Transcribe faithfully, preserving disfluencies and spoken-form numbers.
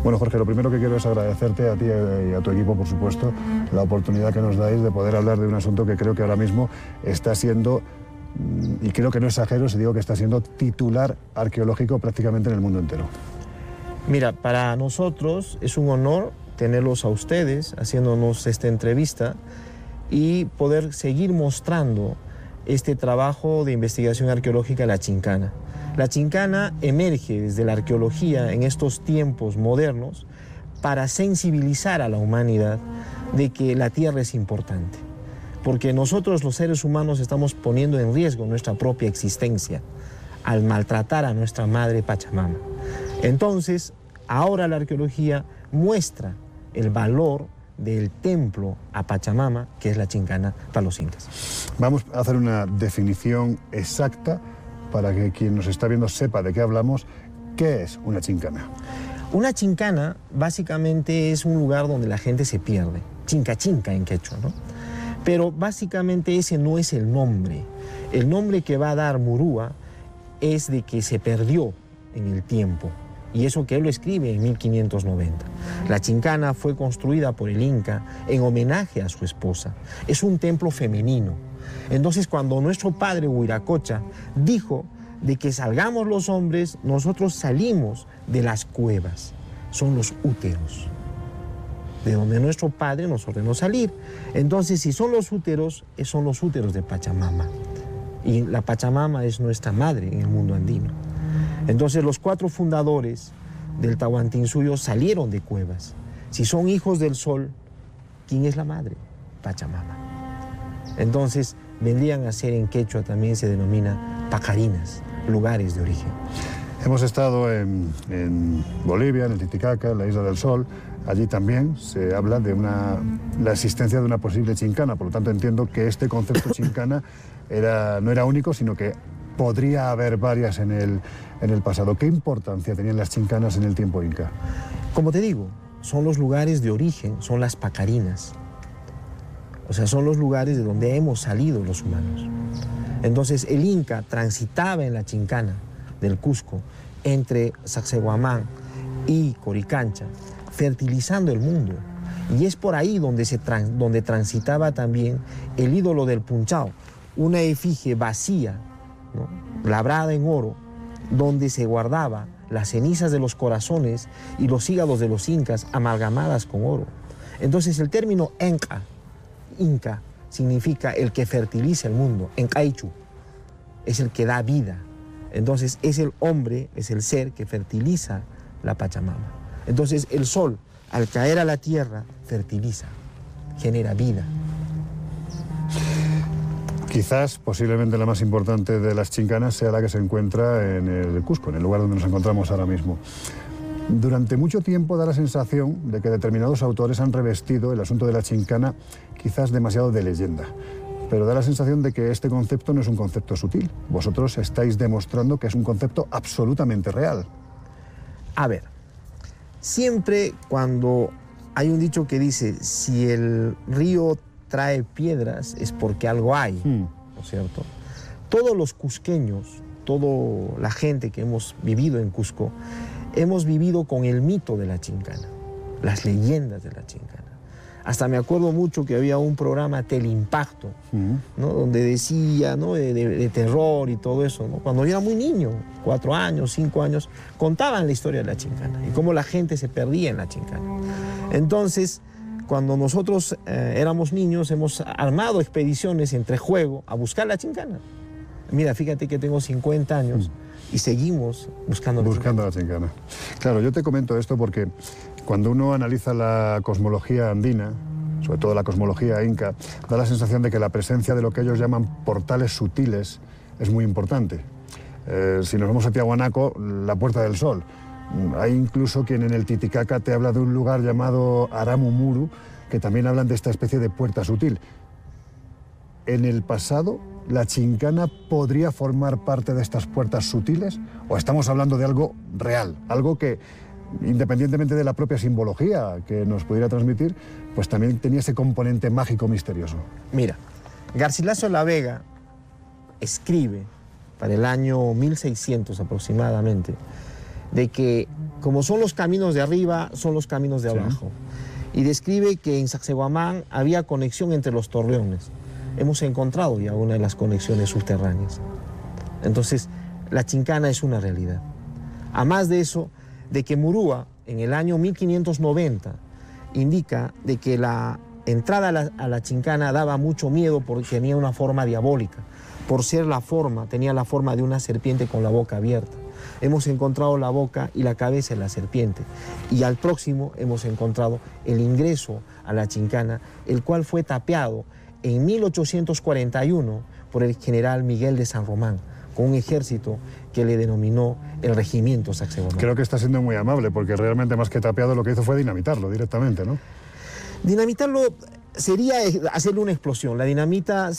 Bueno, Jorge, lo primero que quiero es agradecerte a ti y a tu equipo, por supuesto, la oportunidad que nos dais de poder hablar de un asunto que creo que ahora mismo está siendo, y creo que no exagero si digo que está siendo titular arqueológico prácticamente en el mundo entero. Mira, para nosotros es un honor tenerlos a ustedes haciéndonos esta entrevista y poder seguir mostrando este trabajo de investigación arqueológica de la Chincana. La Chincana emerge desde la arqueología en estos tiempos modernos para sensibilizar a la humanidad de que la tierra es importante, porque nosotros los seres humanos estamos poniendo en riesgo nuestra propia existencia al maltratar a nuestra madre Pachamama. Entonces, ahora la arqueología muestra el valor del templo a Pachamama, que es la Chincana para los incas. Vamos a hacer una definición exacta para que quien nos está viendo sepa de qué hablamos. ¿Qué es una chincana? Una chincana básicamente es un lugar donde la gente se pierde, chinca chinca en quechua, ¿no? Pero básicamente ese no es el nombre. El nombre que va a dar Murúa es de que se perdió en el tiempo, y eso que él lo escribe en mil quinientos noventa. La chincana fue construida por el Inca en homenaje a su esposa. Es un templo femenino. Entonces, cuando nuestro padre Huiracocha dijo de que salgamos los hombres, nosotros salimos de las cuevas, son los úteros, de donde nuestro padre nos ordenó salir. Entonces, si son los úteros, son los úteros de Pachamama. Y la Pachamama es nuestra madre en el mundo andino. Entonces, los cuatro fundadores del Tahuantinsuyo salieron de cuevas. Si son hijos del sol, ¿quién es la madre? Pachamama. Entonces, vendrían a ser en quechua, también se denomina pacarinas, lugares de origen. Hemos estado en, en Bolivia, en el Titicaca, en la Isla del Sol. Allí también se habla de una, la existencia de una posible chincana. Por lo tanto, entiendo que este concepto chincana era, no era único, sino que podría haber varias en el, en el pasado. ¿Qué importancia tenían las chincanas en el tiempo inca? Como te digo, son los lugares de origen, son las pacarinas. O sea, son los lugares de donde hemos salido los humanos. Entonces, el Inca transitaba en la chincana del Cusco entre Sacsayhuamán y Coricancha, fertilizando el mundo. Y es por ahí donde, se trans, donde transitaba también el ídolo del Punchao, una efigie vacía, ¿no?, labrada en oro, donde se guardaba las cenizas de los corazones y los hígados de los incas amalgamadas con oro. Entonces, el término Enca, Inca, significa el que fertiliza el mundo. Encaichu es el que da vida. Entonces, es el hombre, es el ser que fertiliza la Pachamama. Entonces, el sol, al caer a la tierra, fertiliza, genera vida. Quizás, posiblemente la más importante de las chincanas sea la que se encuentra en el Cusco, en el lugar donde nos encontramos ahora mismo. Durante mucho tiempo da la sensación de que determinados autores han revestido el asunto de la chincana quizás demasiado de leyenda, pero da la sensación de que este concepto no es un concepto sutil. Vosotros estáis demostrando que es un concepto absolutamente real. A ver, siempre cuando hay un dicho que dice, si el río trae piedras es porque algo hay, hmm. ¿no es cierto? Todos los cusqueños, toda la gente que hemos vivido en Cusco, hemos vivido con el mito de la chincana, las leyendas de la chincana. Hasta me acuerdo mucho que había un programa Teleimpacto, mm. ¿no?, donde decía, ¿no?, de, de, de terror y todo eso, ¿no? Cuando yo era muy niño, cuatro años, cinco años, contaban la historia de la chincana y cómo la gente se perdía en la chincana. Entonces, cuando nosotros eh, éramos niños, hemos armado expediciones entre juego a buscar la chincana. Mira, fíjate que tengo cincuenta años mm. y seguimos buscando la Buscando chincana. la chincana. Claro, yo te comento esto porque cuando uno analiza la cosmología andina, sobre todo la cosmología inca, da la sensación de que la presencia de lo que ellos llaman portales sutiles es muy importante. Eh, si nos vamos a Tiahuanaco, la Puerta del Sol. Hay incluso quien en el Titicaca te habla de un lugar llamado Aramumuru, que también hablan de esta especie de puerta sutil. En el pasado, ¿la chincana podría formar parte de estas puertas sutiles? ¿O estamos hablando de algo real? Algo que, independientemente de la propia simbología que nos pudiera transmitir, pues también tenía ese componente mágico misterioso. Mira, Garcilaso La Vega escribe para el año mil seiscientos aproximadamente de que como son los caminos de arriba, son los caminos de Sí. abajo. Y describe que en Sacsayhuamán había conexión entre los torreones. Hemos encontrado ya una de las conexiones subterráneas. Entonces, la chincana es una realidad. A más de eso, de que Murúa, en el año mil quinientos noventa, indica de que la entrada a la, a la chincana daba mucho miedo porque tenía una forma diabólica. Por ser la forma, tenía la forma de una serpiente con la boca abierta. Hemos encontrado la boca y la cabeza de la serpiente. Y al próximo hemos encontrado el ingreso a la chincana, el cual fue tapiado en mil ochocientos cuarenta y uno por el general Miguel de San Román, con un ejército que le denominó el Regimiento Sacsayhuamán. Creo que está siendo muy amable, porque realmente más que tapeado lo que hizo fue dinamitarlo directamente, ¿no? Dinamitarlo sería hacerle una explosión. La dinamita